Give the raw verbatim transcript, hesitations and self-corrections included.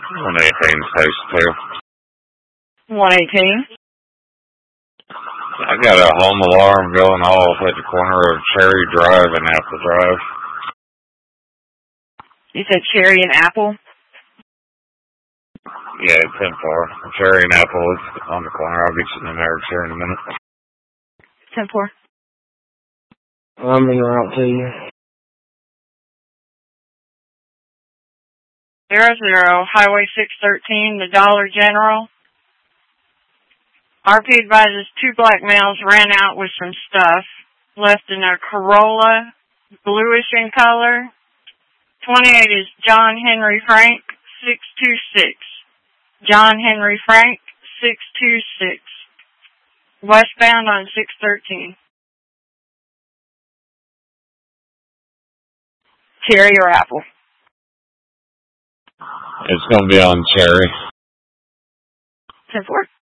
one eighteen, phase two. one eighteen. I got a home alarm going off at the corner of Cherry Drive and Apple Drive. You said Cherry and Apple? Yeah, it's ten four. Cherry and Apple is on the corner. I'll get you in there here in a minute. ten four. I'm en route to you. Zero zero, Highway six thirteen, the Dollar General. R P advises two black males ran out with some stuff, left in a Corolla, bluish in color. twenty-eight is John Henry Frank, six two six. John Henry Frank, six two six. Westbound on six thirteen. Cherry or Apple? It's going to be on Cherry. ten four.